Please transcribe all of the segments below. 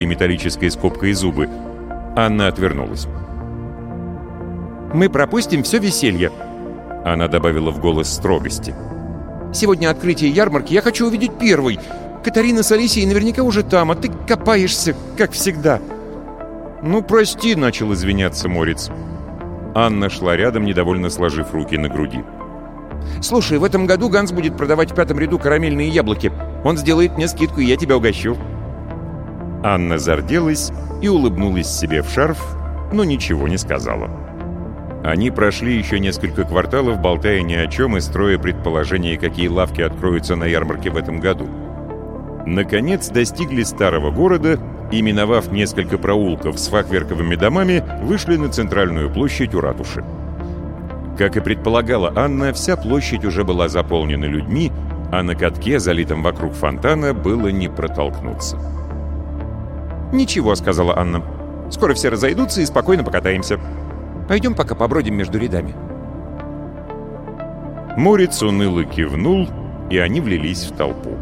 и металлической скобкой зубы. Анна отвернулась. «Мы пропустим все веселье», — она добавила в голос строгости. «Сегодня открытие ярмарки, я хочу увидеть первый. Катарина с Алисией наверняка уже там, а ты копаешься, как всегда». «Ну, прости», — начал извиняться Морец. Анна шла рядом, недовольно сложив руки на груди. «Слушай, в этом году Ганс будет продавать в 5-м ряду карамельные яблоки. Он сделает мне скидку, и я тебя угощу». Анна зарделась и улыбнулась себе в шарф, но ничего не сказала. Они прошли еще несколько кварталов, болтая ни о чем и строя предположения, какие лавки откроются на ярмарке в этом году. Наконец достигли старого города и, миновав несколько проулков с фахверковыми домами, вышли на центральную площадь у ратуши. Как и предполагала Анна, вся площадь уже была заполнена людьми, а на катке, залитом вокруг фонтана, было не протолкнуться. «Ничего», — сказала Анна. «Скоро все разойдутся и спокойно покатаемся. Пойдем пока побродим между рядами». Морец уныло кивнул, и они влились в толпу.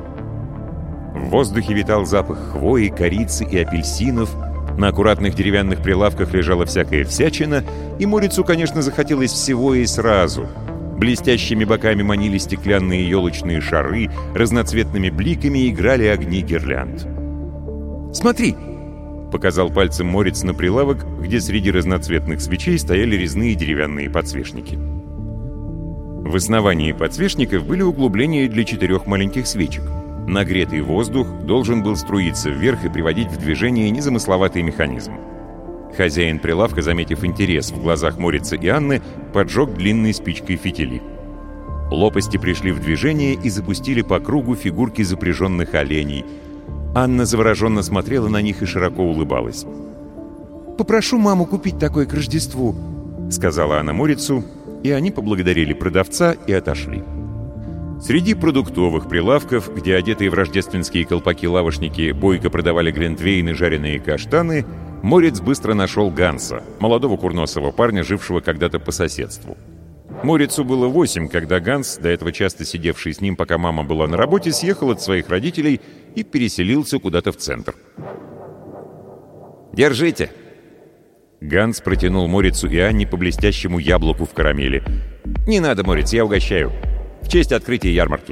В воздухе витал запах хвои, корицы и апельсинов, на аккуратных деревянных прилавках лежала всякая всячина, и Морицу, конечно, захотелось всего и сразу. Блестящими боками манили стеклянные елочные шары, разноцветными бликами играли огни гирлянд. «Смотри!» — показал пальцем Морец на прилавок, где среди разноцветных свечей стояли резные деревянные подсвечники. В основании подсвечников были углубления для 4 маленьких свечек. Нагретый воздух должен был струиться вверх и приводить в движение незамысловатый механизм. Хозяин прилавка, заметив интерес в глазах Морица и Анны, поджег длинной спичкой фитили. Лопасти пришли в движение и запустили по кругу фигурки запряженных оленей. Анна завороженно смотрела на них и широко улыбалась. «Попрошу маму купить такое к Рождеству», — сказала она Морицу, и они поблагодарили продавца и отошли. Среди продуктовых прилавков, где одетые в рождественские колпаки лавошники бойко продавали глинтвейн и жареные каштаны, Морец быстро нашел Ганса, молодого курносого парня, жившего когда-то по соседству. Морицу было 8, когда Ганс, до этого часто сидевший с ним, пока мама была на работе, съехал от своих родителей и переселился куда-то в центр. «Держите!» Ганс протянул Морицу и Анне по блестящему яблоку в карамели. «Не надо, Морец, я угощаю. В честь открытия ярмарки».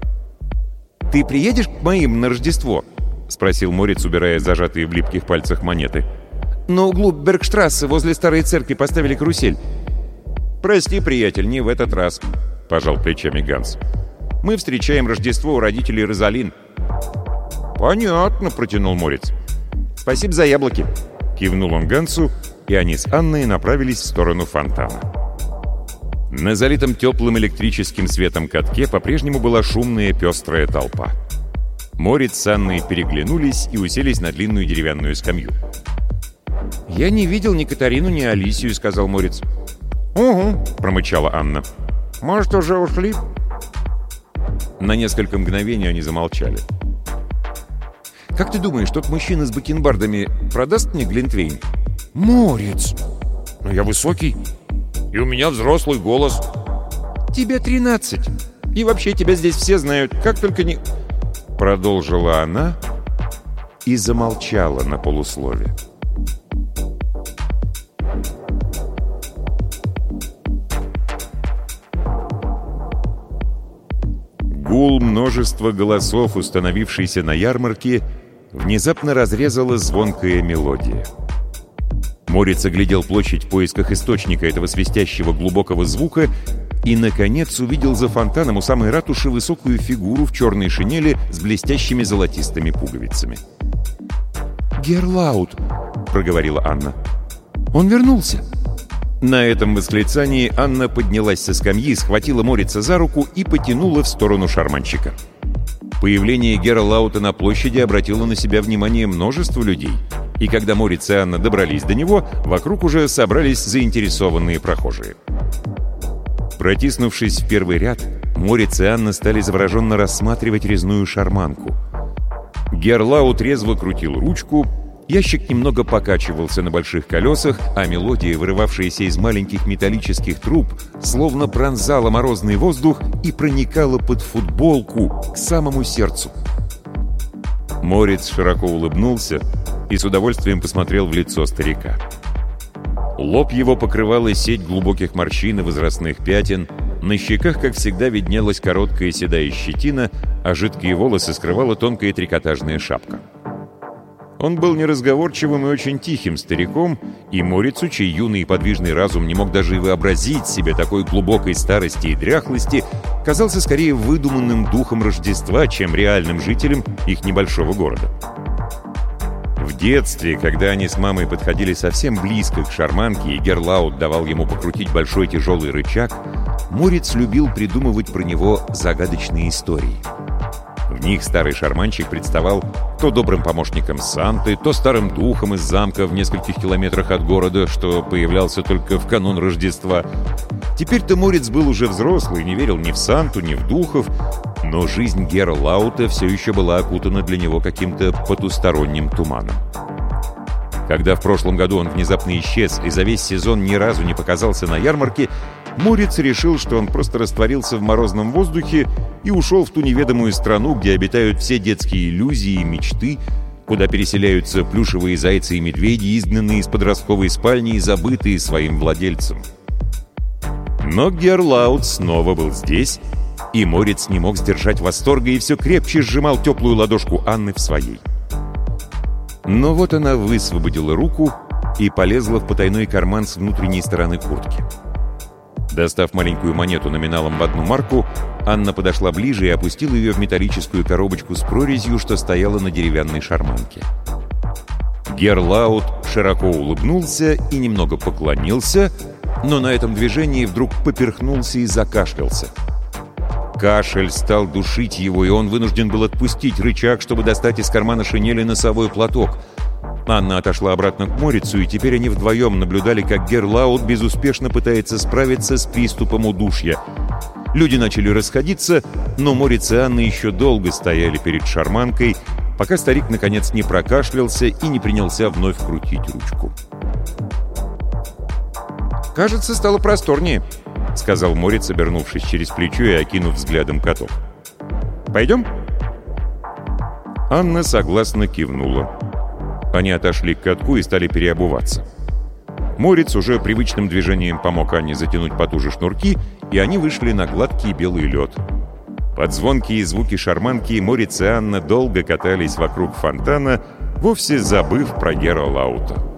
«Ты приедешь к моим на Рождество?» — спросил Морец, убирая зажатые в липких пальцах монеты. «На углу Бергштрассе возле старой церкви поставили карусель». «Прости, приятель, не в этот раз», — пожал плечами Ганс. «Мы встречаем Рождество у родителей Розалин». «Понятно», — протянул Морец. «Спасибо за яблоки», — кивнул он Гансу, и они с Анной направились в сторону фонтана. На залитом теплым электрическим светом катке по-прежнему была шумная пестрая толпа. Морец с Анной переглянулись и уселись на длинную деревянную скамью. «Я не видел ни Катарину, ни Алисию», — сказал Морец. «Угу», — промычала Анна. «Может, уже ушли?» На несколько мгновений они замолчали. «Как ты думаешь, тот мужчина с бакенбардами продаст мне глинтвейн?» «Морец! Но я высокий, и у меня взрослый голос». «Тебе 13. И вообще тебя здесь все знают, как только не...» Продолжила она и замолчала на полуслове. Гул множества голосов, установившийся на ярмарке, внезапно разрезала звонкая мелодия. Морец оглядел площадь в поисках источника этого свистящего глубокого звука и, наконец, увидел за фонтаном у самой ратуши высокую фигуру в черной шинели с блестящими золотистыми пуговицами. «Герлаут», — проговорила Анна. «Он вернулся». На этом восклицании Анна поднялась со скамьи, схватила Морица за руку и потянула в сторону шарманщика. Появление Герлаута на площади обратило на себя внимание множества людей, и когда Морец и Анна добрались до него, вокруг уже собрались заинтересованные прохожие. Протиснувшись в первый ряд, Морец и Анна стали завороженно рассматривать резную шарманку. Герлаут резво крутил ручку, ящик немного покачивался на больших колесах, а мелодия, вырывавшаяся из маленьких металлических труб, словно пронзала морозный воздух и проникала под футболку к самому сердцу. Морец широко улыбнулся, и с удовольствием посмотрел в лицо старика. Лоб его покрывала сеть глубоких морщин и возрастных пятен, на щеках, как всегда, виднелась короткая седая щетина, а жидкие волосы скрывала тонкая трикотажная шапка. Он был неразговорчивым и очень тихим стариком, и Морицу, чей юный и подвижный разум не мог даже и вообразить себе такой глубокой старости и дряхлости, казался скорее выдуманным духом Рождества, чем реальным жителем их небольшого города. В детстве, когда они с мамой подходили совсем близко к шарманке, и Герлаут давал ему покрутить большой тяжелый рычаг, Мориц любил придумывать про него загадочные истории. В них старый шарманщик представал то добрым помощником Санты, то старым духом из замка в нескольких километрах от города, что появлялся только в канун Рождества. Теперь-то Мориц был уже взрослый, не верил ни в Санту, ни в духов, но жизнь Герлаута все еще была окутана для него каким-то потусторонним туманом. Когда в прошлом году он внезапно исчез и за весь сезон ни разу не показался на ярмарке, Мориц решил, что он просто растворился в морозном воздухе и ушел в ту неведомую страну, где обитают все детские иллюзии и мечты, куда переселяются плюшевые зайцы и медведи, изгнанные из подростковой спальни и забытые своим владельцем. Но Герлаут снова был здесь, и Мориц не мог сдержать восторга и все крепче сжимал теплую ладошку Анны в своей. Но вот она высвободила руку и полезла в потайной карман с внутренней стороны куртки. Достав маленькую монету номиналом в 1 марку, Анна подошла ближе и опустила ее в металлическую коробочку с прорезью, что стояла на деревянной шарманке. Герлаут широко улыбнулся и немного поклонился, но на этом движении вдруг поперхнулся и закашлялся. Кашель стал душить его, и он вынужден был отпустить рычаг, чтобы достать из кармана шинели носовой платок. Анна отошла обратно к Морицу, и теперь они вдвоем наблюдали, как Герлаут безуспешно пытается справиться с приступом удушья. Люди начали расходиться, но Мориц и Анна еще долго стояли перед шарманкой, пока старик наконец не прокашлялся и не принялся вновь крутить ручку. «Кажется, стало просторнее», — сказал Мориц, обернувшись через плечо и окинув взглядом каток. «Пойдем?» Анна согласно кивнула. Они отошли к катку и стали переобуваться. Мориц уже привычным движением помог Анне затянуть потуже шнурки, и они вышли на гладкий белый лед. Под звонкие звуки шарманки Мориц и Анна долго катались вокруг фонтана, вовсе забыв про Герлаута.